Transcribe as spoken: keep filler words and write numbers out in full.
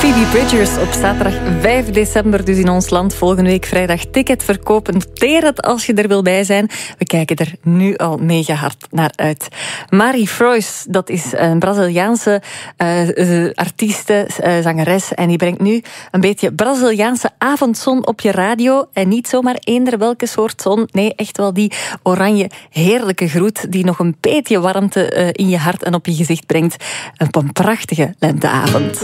Phoebe Bridgers op zaterdag vijf december, dus in ons land. Volgende week vrijdag ticketverkoop. Noteer het als je er wil bij zijn. We kijken er nu al mega hard naar uit. Mari Frois, dat is een Braziliaanse uh, uh, artieste, uh, zangeres. En die brengt nu een beetje Braziliaanse avondzon op je radio. En niet zomaar eender welke soort zon. Nee, echt wel die oranje, heerlijke groet die nog een beetje warmte uh, in je hart en op je gezicht brengt. Op een prachtige lenteavond.